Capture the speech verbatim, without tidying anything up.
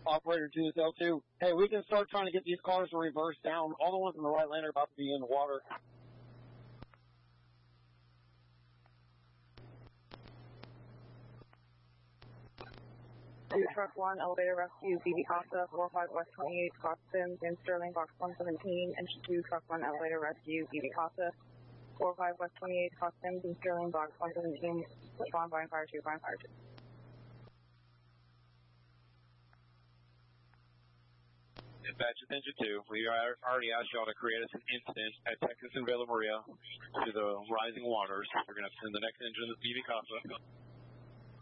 Operator two, this L two. Hey, we can start trying to get these cars to reverse down. All the ones in the right lane are about to be in the water. Two truck one, elevator rescue, B B Casa, four five West twenty-eight, Coxton, in Sterling, box one seventeen, engine two, truck one, elevator rescue, B B Casa, four five West twenty-eight, Coxton, in Sterling, box one seventeen, respond by fire two, by fire two. Dispatch attention two. We are already asked y'all to create us an incident at Texas and Villa Maria to the rising waters. We're going to send the next engine to the B B Casa.